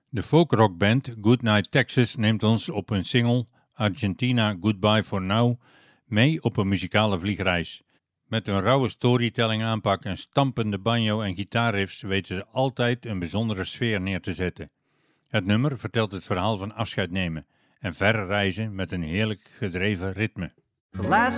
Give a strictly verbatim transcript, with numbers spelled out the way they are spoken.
De folkrockband Goodnight Texas neemt ons op hun single Argentina Goodbye for Now mee op een muzikale vliegreis. Met een rauwe storytelling aanpak en stampende banjo- en gitaarriffs weten ze altijd een bijzondere sfeer neer te zetten. Het nummer vertelt het verhaal van afscheid nemen en verre reizen met een heerlijk gedreven ritme. The last